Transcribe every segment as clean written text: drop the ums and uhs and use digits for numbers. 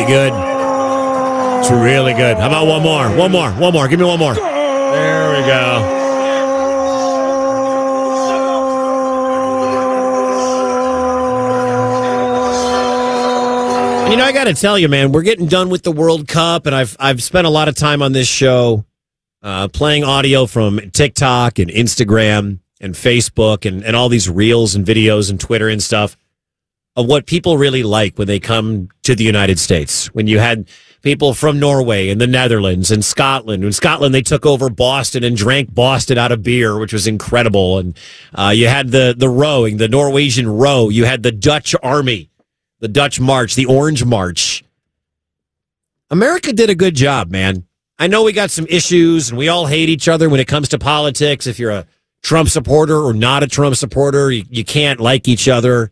good. It's really good. How about one more? One more. Give me one more. There we go. And I got to tell you, man, we're getting done with the World Cup, and I've spent a lot of time on this show playing audio from TikTok and Instagram and Facebook and all these reels and videos and Twitter and stuff of what people really like when they come to the United States. When you had people from Norway and the Netherlands and Scotland. In Scotland, they took over Boston and drank Boston out of beer, which was incredible. And you had the rowing, the Norwegian row. You had the Dutch army, the Dutch march, the Orange March. America did a good job, man. I know we got some issues and we all hate each other when it comes to politics. If you're a Trump supporter or not a Trump supporter, you can't like each other.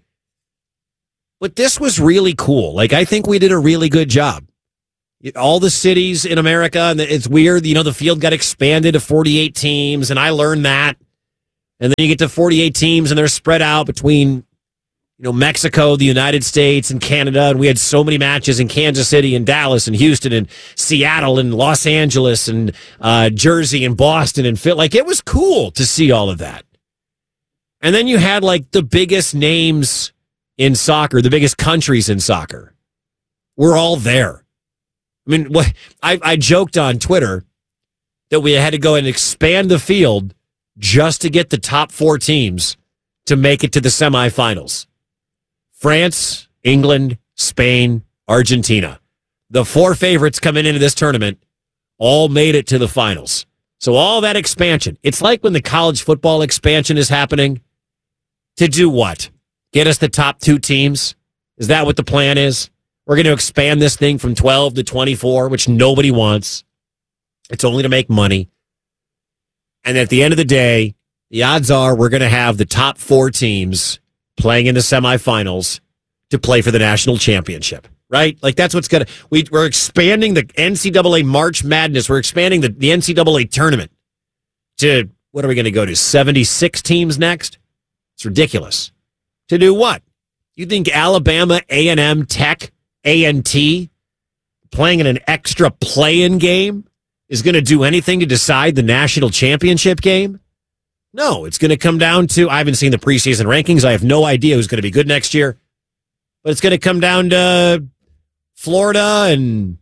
But this was really cool. Like, I think we did a really good job. All the cities in America, and it's weird, the field got expanded to 48 teams, and I learned that. And then you get to 48 teams, and they're spread out between, Mexico, the United States, and Canada. And we had so many matches in Kansas City and Dallas and Houston and Seattle and Los Angeles and Jersey and Boston and Philly. Like, it was cool to see all of that. And then you had, like, the biggest names in soccer, the biggest countries in soccer. We're all there. I mean, I joked on Twitter that we had to go and expand the field just to get the top 4 teams to make it to the semifinals. France, England, Spain, Argentina. The 4 favorites coming into this tournament all made it to the finals. So all that expansion. It's like when the college football expansion is happening. To do what? Get us the top 2 teams? Is that what the plan is? We're going to expand this thing from 12 to 24, which nobody wants. It's only to make money. And at the end of the day, the odds are we're going to have the top 4 teams playing in the semifinals to play for the national championship, right? Like, that's what's going to... We're expanding the NCAA March Madness. We're expanding the NCAA tournament to... What are we going to go to? 76 teams next? It's ridiculous. To do what? You think Alabama, A&M, Tech, A&T playing in an extra play-in game is going to do anything to decide the national championship game? No, it's going to come down to, I haven't seen the preseason rankings. I have no idea who's going to be good next year. But it's going to come down to Florida and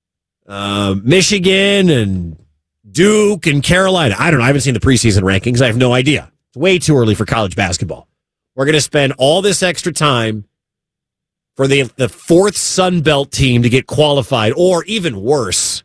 Michigan and Duke and Carolina. I don't know. I haven't seen the preseason rankings. I have no idea. It's way too early for college basketball. We're going to spend all this extra time for the 4th Sun Belt team to get qualified, or even worse,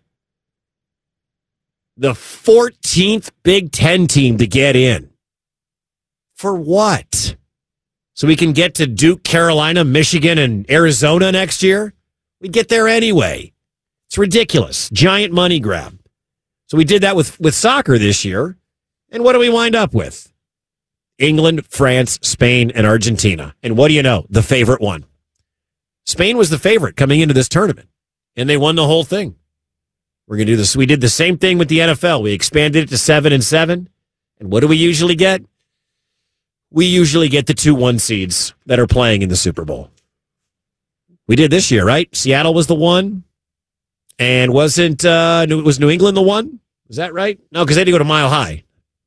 the 14th Big Ten team to get in. For what? So we can get to Duke, Carolina, Michigan, and Arizona next year? We'd get there anyway. It's ridiculous. Giant money grab. So we did that with soccer this year. And what do we wind up with? England, France, Spain, and Argentina. And what do you know? The favorite won. Spain was the favorite coming into this tournament, and they won the whole thing. We're going to do this. We did the same thing with the NFL. We expanded it to 7-7. And what do we usually get? We usually get the 2-1 seeds that are playing in the Super Bowl. We did this year, right? Seattle was the one. And was New England the one? Was that right? No, because they had to go to Mile High.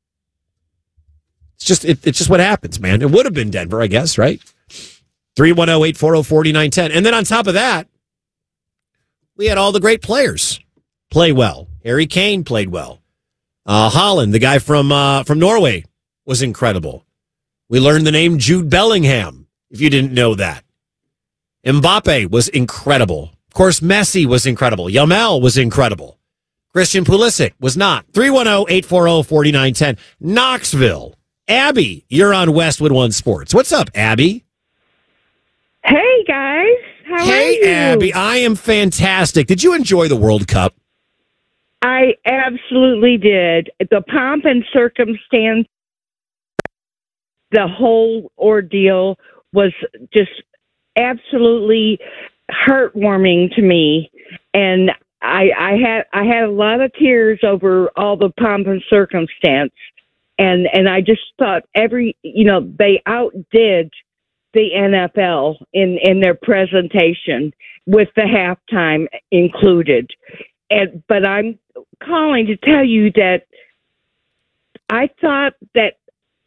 It's just what happens, man. It would have been Denver, I guess, right? 310-840-4910. And then on top of that, we had all the great players play well. Harry Kane played well. Haaland, the guy from Norway, was incredible. We learned the name Jude Bellingham, if you didn't know that. Mbappe was incredible. Of course, Messi was incredible. Yamal was incredible. Christian Pulisic was not. 310-840-4910. Knoxville. Abby, you're on Westwood One Sports. What's up, Abby? Hey, guys. How are you? Hey, Abby. I am fantastic. Did you enjoy the World Cup? I absolutely did. The pomp and circumstance, the whole ordeal was just absolutely heartwarming to me. And I had a lot of tears over all the pomp and circumstance. And I just thought they outdid the NFL in their presentation with the halftime included. But I'm calling to tell you that I thought that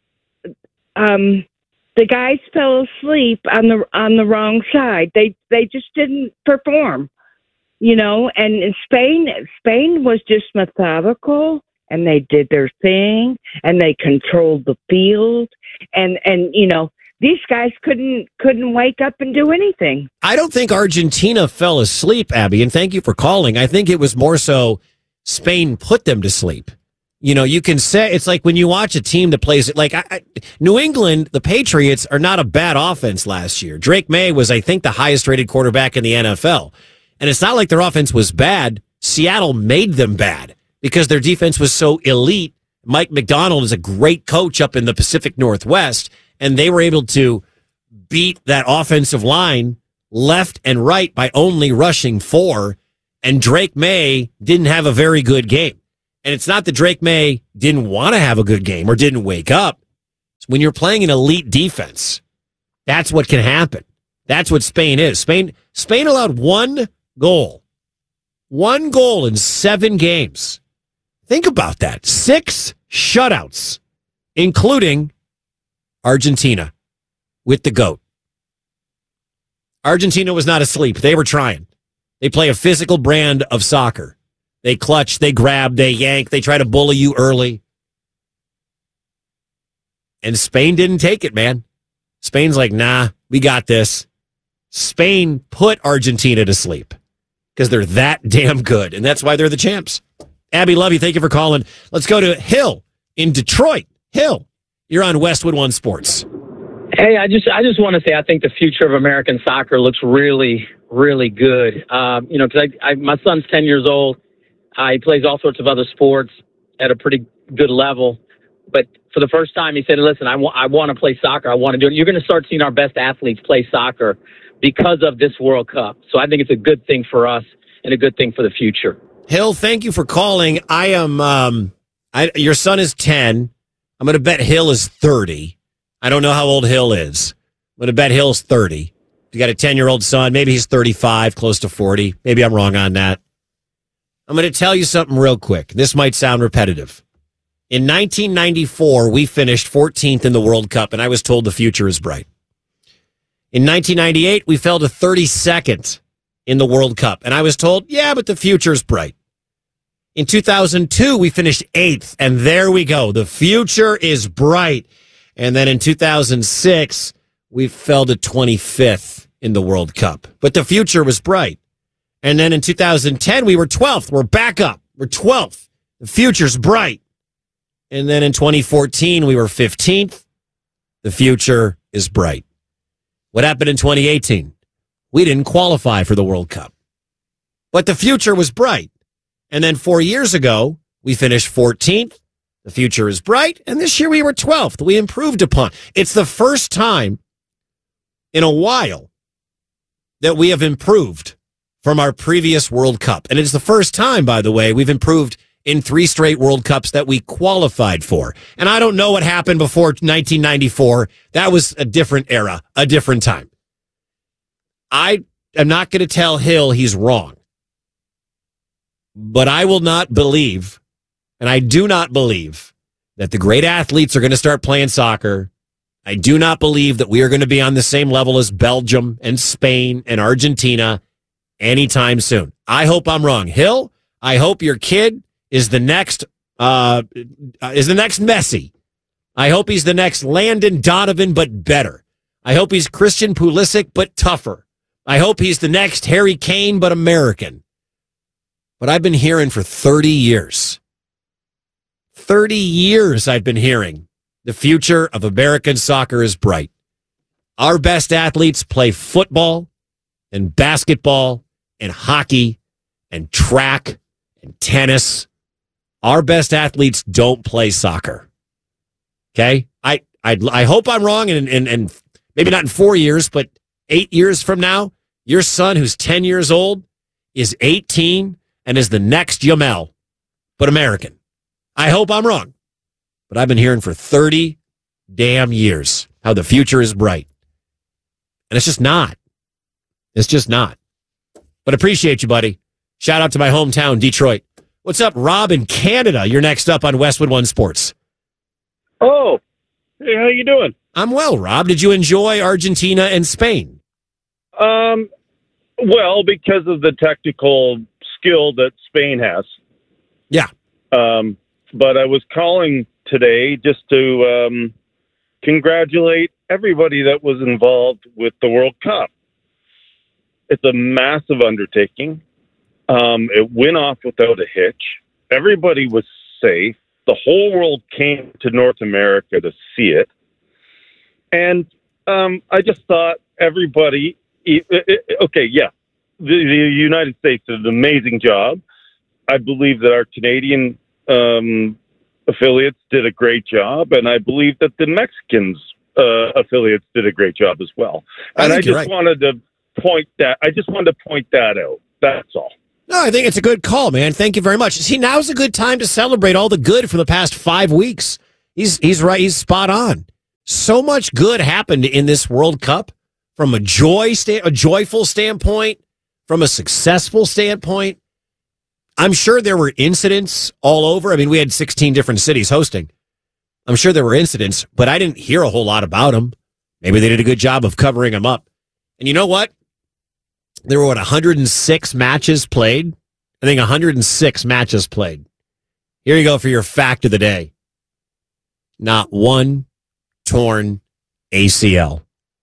the guys fell asleep on the wrong side. They just didn't perform, And Spain was just methodical, and they did their thing, and they controlled the field, and these guys couldn't wake up and do anything. I don't think Argentina fell asleep, Abby, and thank you for calling. I think it was more so Spain put them to sleep. You can say it's like when you watch a team that plays it like New England, the Patriots are not a bad offense last year. Drake May was, I think, the highest rated quarterback in the NFL. And it's not like their offense was bad. Seattle made them bad because their defense was so elite. Mike McDonald is a great coach up in the Pacific Northwest, and they were able to beat that offensive line left and right by only rushing 4. And Drake May didn't have a very good game. And it's not that Drake May didn't want to have a good game or didn't wake up. When you're playing an elite defense, that's what can happen. That's what Spain is. Spain allowed one goal in 7 games. Think about that. 6 shutouts, including Argentina with the GOAT. Argentina was not asleep. They were trying. They play a physical brand of soccer. They clutch, they grab, they yank, they try to bully you early. And Spain didn't take it, man. Spain's like, nah, we got this. Spain put Argentina to sleep because they're that damn good, and that's why they're the champs. Abby, love you. Thank you for calling. Let's go to Hill in Detroit. Hill, you're on Westwood One Sports. Hey, I just want to say I think the future of American soccer looks really, really good. Because my son's 10 years old. He plays all sorts of other sports at a pretty good level. But for the first time, he said, listen, I want to play soccer. I want to do it. You're going to start seeing our best athletes play soccer because of this World Cup. So I think it's a good thing for us and a good thing for the future. Hill, thank you for calling. I am, your son is 10. I'm going to bet Hill is 30. I don't know how old Hill is. I'm going to bet Hill's 30. You got a 10-year-old son. Maybe he's 35, close to 40. Maybe I'm wrong on that. I'm going to tell you something real quick. This might sound repetitive. In 1994, we finished 14th in the World Cup, and I was told the future is bright. In 1998, we fell to 32nd in the World Cup, and I was told, yeah, but the future is bright. In 2002, we finished 8th, and there we go. The future is bright. And then in 2006, we fell to 25th in the World Cup, but the future was bright. And then in 2010, we were 12th. We're back up. We're 12th. The future's bright. And then in 2014, we were 15th. The future is bright. What happened in 2018? We didn't qualify for the World Cup. But the future was bright. And then 4 years ago, we finished 14th. The future is bright. And this year we were 12th. We improved upon. It's the first time in a while that we have improved from our previous World Cup. And it's the first time, by the way, we've improved in 3 straight World Cups that we qualified for. And I don't know what happened before 1994. That was a different era, a different time. I am not going to tell Hill he's wrong. But I will not believe, and I do not believe, that the great athletes are going to start playing soccer. I do not believe that we are going to be on the same level as Belgium and Spain and Argentina anytime soon. I hope I'm wrong. Hill, I hope your kid is the next Messi. I hope he's the next Landon Donovan, but better. I hope he's Christian Pulisic, but tougher. I hope he's the next Harry Kane, but American. But I've been hearing for 30 years. 30 years I've been hearing the future of American soccer is bright. Our best athletes play football and basketball and hockey and track and tennis. Our best athletes don't play soccer. Okay? I hope I'm wrong, and maybe not in 4 years, but 8 years from now, your son who's 10 years old is 18 and is the next Yamel, but American. I hope I'm wrong. But I've been hearing for 30 damn years how the future is bright. And it's just not. It's just not. But appreciate you, buddy. Shout out to my hometown, Detroit. What's up, Rob in Canada? You're next up on Westwood One Sports. Oh, hey, how you doing? I'm well, Rob. Did you enjoy Argentina and Spain? Well, because of the technical skill that Spain has. Yeah. But I was calling today just to congratulate everybody that was involved with the World Cup. It's a massive undertaking. It went off without a hitch. Everybody was safe. The whole world came to North America to see it. And I just thought everybody, okay, yeah, the United States did an amazing job. I believe that our Canadian affiliates did a great job, and I believe that the Mexicans affiliates did a great job as well. And I just wanted to point that out. That's all. No, I think it's a good call, man. Thank you very much. See, now's a good time to celebrate all the good from the past 5 weeks. He's right. He's spot on. So much good happened in this World Cup from a joyful standpoint, from a successful standpoint. I'm sure there were incidents all over. I mean, we had 16 different cities hosting. I'm sure there were incidents, but I didn't hear a whole lot about them. Maybe they did a good job of covering them up. And you know what? There were, 106 matches played? I think 106 matches played. Here you go for your fact of the day. Not one torn ACL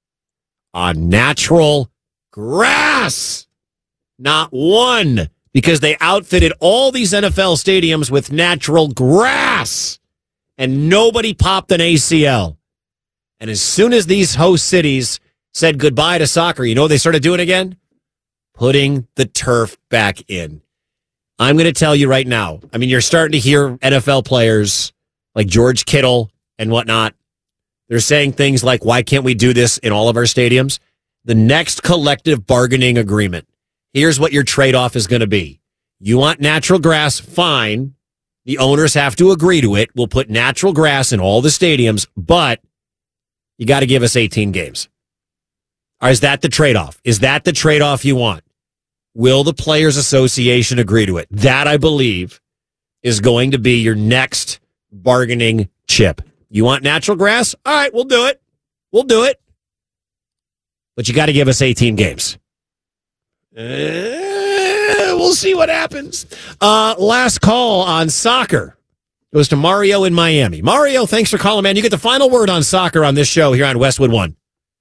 on natural grass. Not one, because they outfitted all these NFL stadiums with natural grass, and nobody popped an ACL. And as soon as these host cities said goodbye to soccer, you know what they started doing again? Putting the turf back in. I'm going to tell you right now. I mean, you're starting to hear NFL players like George Kittle and whatnot. They're saying things like, why can't we do this in all of our stadiums? The next collective bargaining agreement. Here's what your trade-off is going to be. You want natural grass? Fine. The owners have to agree to it. We'll put natural grass in all the stadiums, but you got to give us 18 games. Or is that the trade-off? Is that the trade-off you want? Will the Players Association agree to it? That, I believe, is going to be your next bargaining chip. You want natural grass? All right, we'll do it. We'll do it. But you got to give us 18 games. We'll see what happens. Last call on soccer goes to Mario in Miami. Mario, thanks for calling, man. You get the final word on soccer on this show here on Westwood One.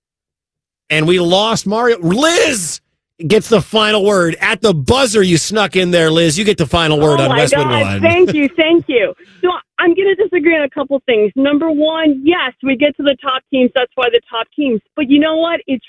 And we lost Mario. Liz gets the final word. At the buzzer, you snuck in there, Liz. You get the final word on Westwood One. Thank you. So I'm going to disagree on a couple things. Number one, yes, we get to the top teams. That's why the top teams. But you know what? It's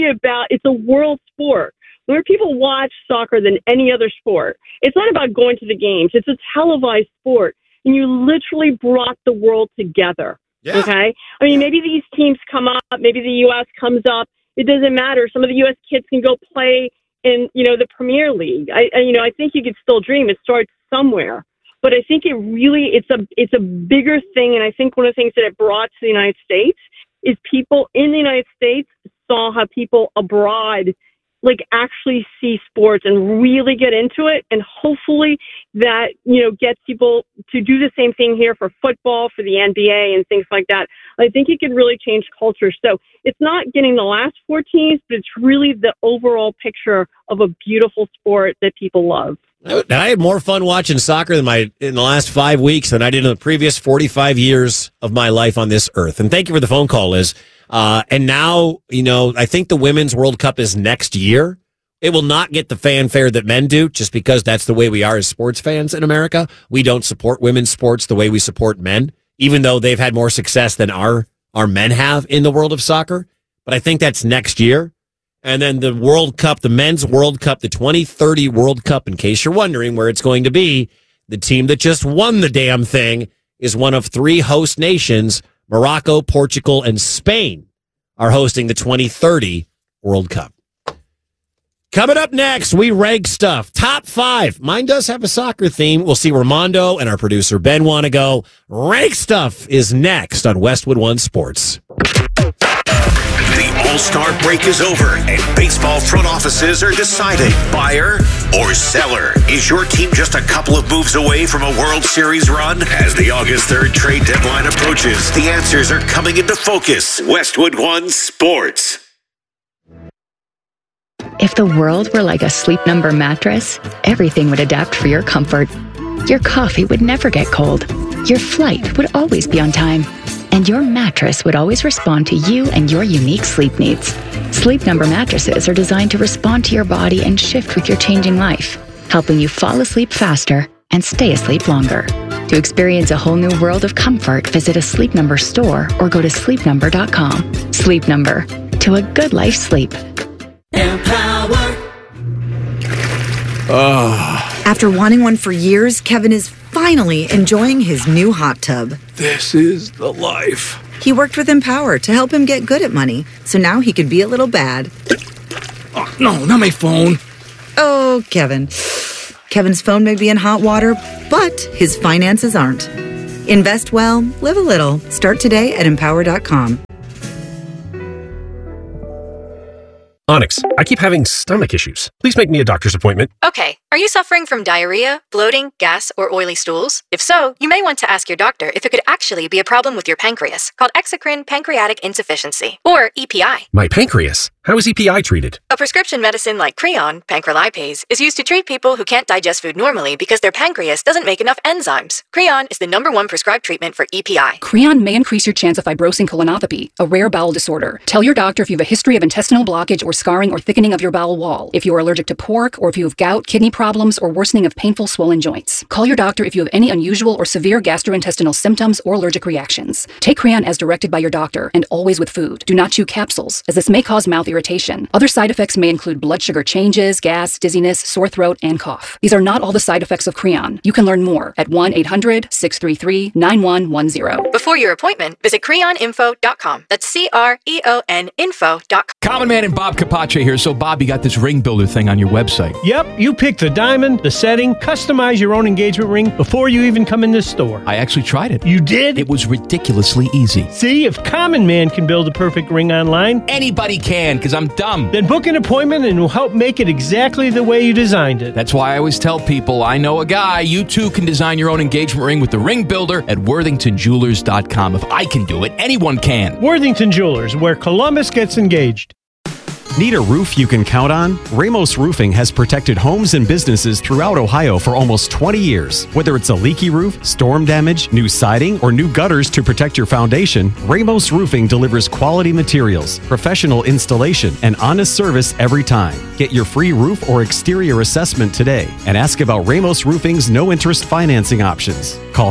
a world sport. More people watch soccer than any other sport. It's not about going to the games. It's a televised sport. And you literally brought the world together. Yeah. Okay? I mean, maybe these teams come up. Maybe the U.S. comes up. It doesn't matter. Some of the U.S. kids can go play in, the Premier League. I think you could still dream. It starts somewhere. But I think it's a bigger thing. And I think one of the things that it brought to the United States is people in the United States saw how people abroad actually see sports and really get into it. And hopefully that, gets people to do the same thing here for football, for the NBA and things like that. I think it could really change culture. So it's not getting the last four teams, but it's really the overall picture of a beautiful sport that people love. I had more fun watching soccer in the last 5 weeks than I did in the previous 45 years of my life on this earth. And thank you for the phone call, Liz. And now, I think the Women's World Cup is next year. It will not get the fanfare that men do, just because that's the way we are as sports fans in America. We don't support women's sports the way we support men, even though they've had more success than our men have in the world of soccer. But I think that's next year. And then the World Cup, the Men's World Cup, the 2030 World Cup, in case you're wondering where it's going to be, the team that just won the damn thing is one of three host nations. Morocco, Portugal, and Spain are hosting the 2030 World Cup. Coming up next, we rank stuff. Top 5. Mine does have a soccer theme. We'll see where Mondo and our producer Ben want to go. Rank stuff is next on Westwood One Sports. The All-Star break is over, and baseball front offices are deciding buyer or seller. Is your team just a couple of moves away from a World Series run? As the August 3rd trade deadline approaches, the answers are coming into focus. Westwood One Sports. If the world were like a Sleep Number mattress, everything would adapt for your comfort. Your coffee would never get cold. Your flight would always be on time. And your mattress would always respond to you and your unique sleep needs. Sleep Number mattresses are designed to respond to your body and shift with your changing life, helping you fall asleep faster and stay asleep longer. To experience a whole new world of comfort, visit a Sleep Number store or go to sleepnumber.com. Sleep Number. To a good life sleep. Empower. After wanting one for years, Kevin is finally enjoying his new hot tub. This is the life. He worked with Empower to help him get good at money, so now he could be a little bad. Oh, no, not my phone. Oh, Kevin. Kevin's phone may be in hot water, but his finances aren't. Invest well, live a little. Start today at Empower.com. Onyx, I keep having stomach issues. Please make me a doctor's appointment. Okay, are you suffering from diarrhea, bloating, gas, or oily stools? If so, you may want to ask your doctor if it could actually be a problem with your pancreas, called exocrine pancreatic insufficiency, or EPI. My pancreas? How is EPI treated? A prescription medicine like Creon, pancrelipase, is used to treat people who can't digest food normally because their pancreas doesn't make enough enzymes. Creon is the #1 prescribed treatment for EPI. Creon may increase your chance of fibrosing colonopathy, a rare bowel disorder. Tell your doctor if you have a history of intestinal blockage or scarring or thickening of your bowel wall, if you are allergic to pork, or if you have gout, kidney problems, or worsening of painful swollen joints. Call your doctor if you have any unusual or severe gastrointestinal symptoms or allergic reactions. Take Creon as directed by your doctor, and always with food. Do not chew capsules, as this may cause mouth irritation. Other side effects may include blood sugar changes, gas, dizziness, sore throat, and cough. These are not all the side effects of Creon. You can learn more at 1-800-633-9110. Before your appointment, visit creoninfo.com. That's CREON info.com. Common Man and Bob Capace here. So, Bob, you got this ring builder thing on your website. Yep, you pick the diamond, the setting, customize your own engagement ring before you even come in this store. I actually tried it. You did? It was ridiculously easy. See, if Common Man can build a perfect ring online, anybody can, because I'm dumb. Then book an appointment and we'll help make it exactly the way you designed it. That's why I always tell people, I know a guy. You too can design your own engagement ring with the ring builder at worthingtonjewelers.com. If I can do it, anyone can. Worthington Jewelers, where Columbus gets engaged. Need a roof you can count on? Ramos Roofing has protected homes and businesses throughout Ohio for almost 20 years. Whether it's a leaky roof, storm damage, new siding, or new gutters to protect your foundation, Ramos Roofing delivers quality materials, professional installation, and honest service every time. Get your free roof or exterior assessment today and ask about Ramos Roofing's no-interest financing options. Call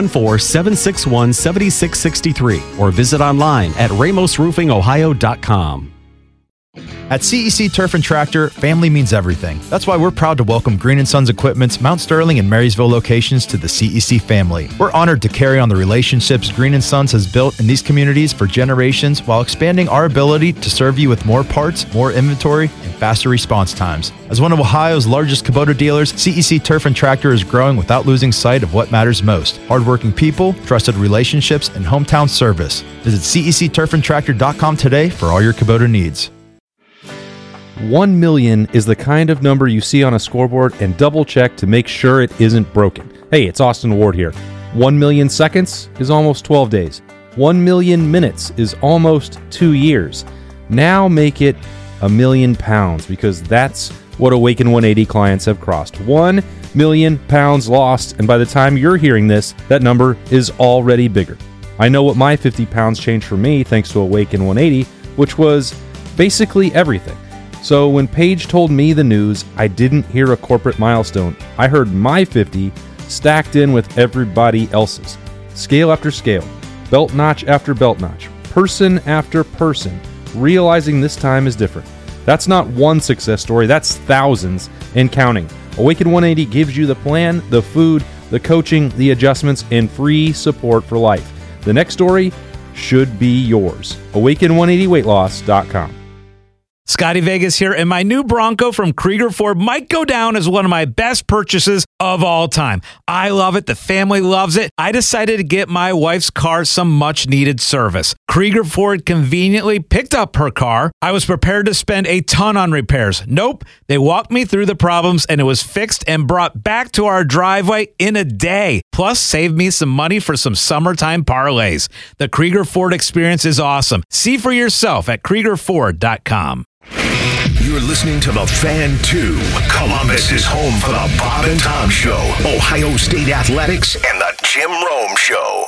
614-761-7663 or visit online at ramosroofingohio.com. At CEC Turf and Tractor, family means everything. That's why we're proud to welcome Green & Sons Equipment's Mount Sterling and Marysville locations to the CEC family. We're honored to carry on the relationships Green & Sons has built in these communities for generations while expanding our ability to serve you with more parts, more inventory, and faster response times. As one of Ohio's largest Kubota dealers, CEC Turf and Tractor is growing without losing sight of what matters most: hardworking people, trusted relationships, and hometown service. Visit CECturfandtractor.com today for all your Kubota needs. 1 million is the kind of number you see on a scoreboard and double check to make sure it isn't broken. Hey, it's Austin Ward here. 1 million seconds is almost 12 days. 1 million minutes is almost 2 years. Now make it £1 million, because that's what Awaken 180 clients have crossed. 1 million pounds lost, and by the time you're hearing this, that number is already bigger. I know what my 50 pounds changed for me thanks to Awaken 180, which was basically everything. So when Paige told me the news, I didn't hear a corporate milestone. I heard my 50 stacked in with everybody else's. Scale after scale, belt notch after belt notch, person after person, realizing this time is different. That's not one success story, that's thousands and counting. Awaken 180 gives you the plan, the food, the coaching, the adjustments, and free support for life. The next story should be yours. Awaken180weightloss.com. Scotty Vegas here, and my new Bronco from Krieger Ford might go down as one of my best purchases of all time. I love it. The family loves it. I decided to get my wife's car some much-needed service. Krieger Ford conveniently picked up her car. I was prepared to spend a ton on repairs. Nope. They walked me through the problems, and it was fixed and brought back to our driveway in a day. Plus, saved me some money for some summertime parlays. The Krieger Ford experience is awesome. See for yourself at KriegerFord.com. You're listening to The Fan 2. Columbus is home for the Bob and Tom Show, Ohio State Athletics, and the Jim Rome Show.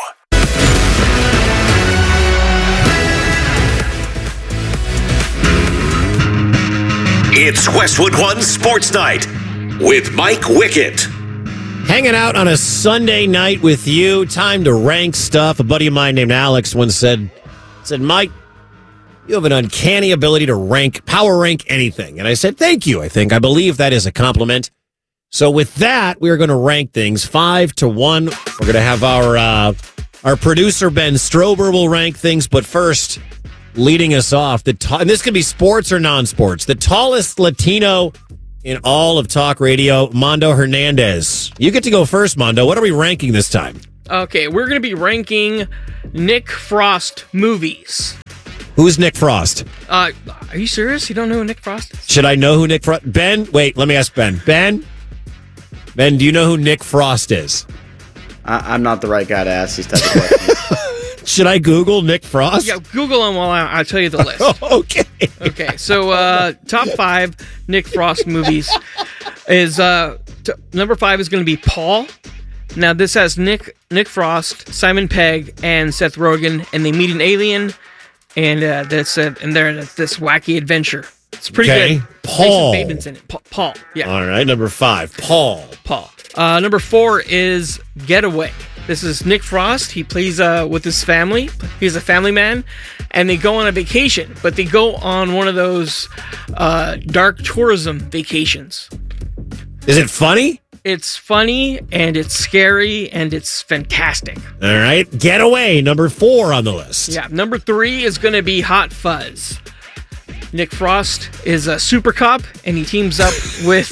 It's Westwood One Sports Night with Mike Wickett. Hanging out on a Sunday night with you. Time to rank stuff. A buddy of mine named Alex once said, Mike, you have an uncanny ability to power rank anything. And I said, thank you. I believe that is a compliment. So with that, we're going to rank things 5 to 1. We're going to have our producer, Ben Strober, will rank things. But first, leading us off, and this could be sports or non-sports, the tallest Latino in all of talk radio, Mondo Hernandez. You get to go first, Mondo. What are we ranking this time? Okay, we're going to be ranking Nick Frost movies. Who's Nick Frost? Are you serious? You don't know who Nick Frost is? Should I know who Nick Frost... Ben, wait, let me ask Ben. Ben, do you know who Nick Frost is? I'm not the right guy to ask these types of questions. Should I Google Nick Frost? Yeah, Google him while I'll tell you the list. Okay. Okay, so top 5 Nick Frost movies is... number 5 is going to be Paul. Now, this has Nick Frost, Simon Pegg, and Seth Rogen, and they meet an alien... And this wacky adventure. It's pretty good. Paul. Jason Bateman's in it. Paul. Yeah. All right. Number 5. Paul. Number 4 is Getaway. This is Nick Frost. He plays with his family. He's a family man, and they go on a vacation. But they go on one of those dark tourism vacations. Is it funny? It's funny, and it's scary, and it's fantastic. All right. Getaway, number 4 on the list. Yeah. Number 3 is going to be Hot Fuzz. Nick Frost is a super cop, and he teams up with...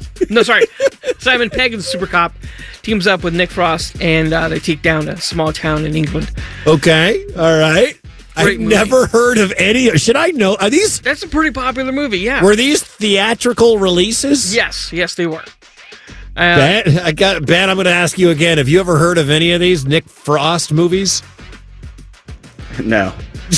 Simon Pegg is a super cop, teams up with Nick Frost, and they take down a small town in England. Okay. All right. I've never heard of any... Should I know? Are these... That's a pretty popular movie, yeah. Were these theatrical releases? Yes, they were. Ben, I'm going to ask you again. Have you ever heard of any of these Nick Frost movies? No.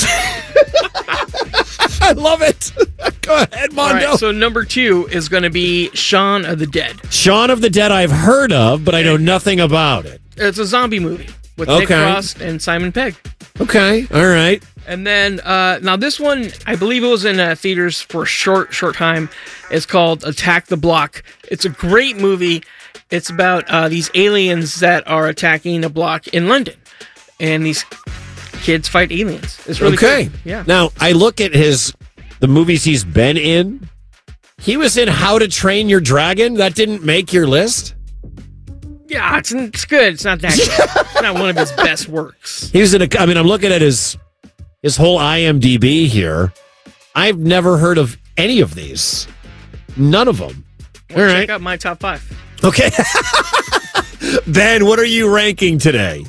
I love it. Go ahead, Mondo. All right, so number 2 is going to be Shaun of the Dead. Shaun of the Dead I've heard of, but I know nothing about it. It's a zombie movie with Nick Frost and Simon Pegg. Okay, all right. And then, now this one, I believe it was in theaters for a short time. It's called Attack the Block. It's a great movie. It's about these aliens that are attacking a block in London. And these kids fight aliens. It's really cool. Yeah. Now, I look at the movies he's been in. He was in How to Train Your Dragon. That didn't make your list? Yeah, it's good. It's not that good. It's not one of his best works. He was I'm looking at his whole IMDb here. I've never heard of any of these. None of them. All right. Check out my top 5. Okay. Ben, what are you ranking today?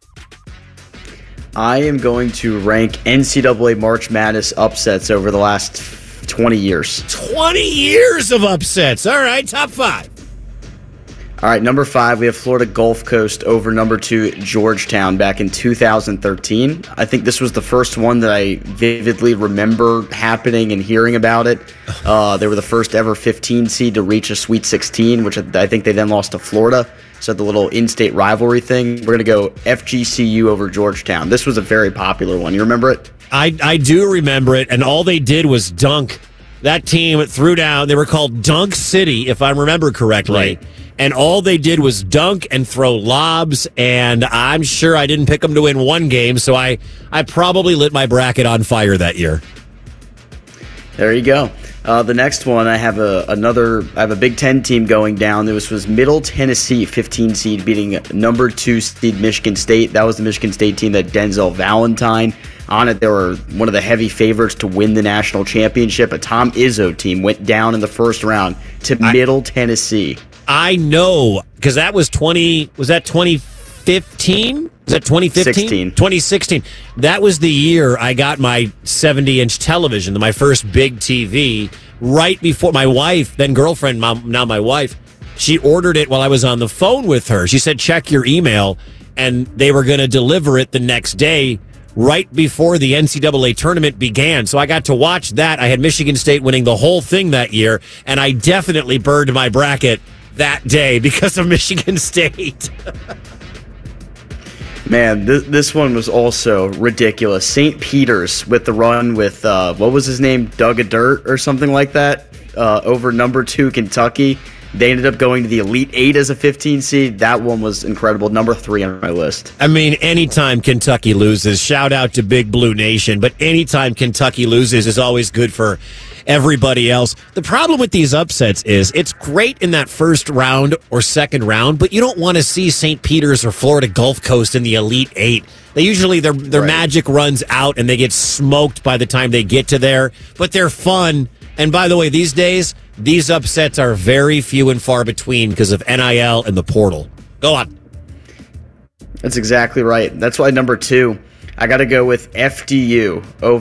I am going to rank NCAA March Madness upsets over the last 20 years. 20 years of upsets. All right, top 5. All right, number 5, we have Florida Gulf Coast over number 2, Georgetown, back in 2013. I think this was the first one that I vividly remember happening and hearing about it. They were the first ever 15 seed to reach a Sweet 16, which I think they then lost to Florida. So the little in-state rivalry thing. We're going to go FGCU over Georgetown. This was a very popular one. You remember it? I do remember it, and all they did was dunk. That team threw down. They were called Dunk City, if I remember correctly. Right. And all they did was dunk and throw lobs, and I'm sure I didn't pick them to win one game, so I probably lit my bracket on fire that year. There you go. The next one, I have a Big Ten team going down. This was Middle Tennessee, 15 seed, beating number 2 seed Michigan State. That was the Michigan State team that Denzel Valentine on it. They were one of the heavy favorites to win the national championship. A Tom Izzo team went down in the first round to Middle Tennessee. I know, because that was 2015? Was that 2015? 2016. That was the year I got my 70-inch television, my first big TV, right before my wife, then girlfriend, now my wife, she ordered it while I was on the phone with her. She said, check your email, and they were going to deliver it the next day right before the NCAA tournament began. So I got to watch that. I had Michigan State winning the whole thing that year, and I definitely burned my bracket that day because of Michigan State. Man, this one was also ridiculous. St. Peter's with the run with, what was his name? Doug Dirt or something like that, over number 2 Kentucky. They ended up going to the Elite 8 as a 15 seed. That one was incredible. Number 3 on my list. I mean, anytime Kentucky loses, shout out to Big Blue Nation, but anytime Kentucky loses is always good for everybody else. The problem with these upsets is it's great in that first round or second round, but you don't want to see St. Peter's or Florida Gulf Coast in the Elite 8. They usually, their magic runs out and they get smoked by the time they get to there, but they're fun. And by the way, these days, these upsets are very few and far between because of NIL and the portal. Go on. That's exactly right. That's why number 2, I got to go with FDU over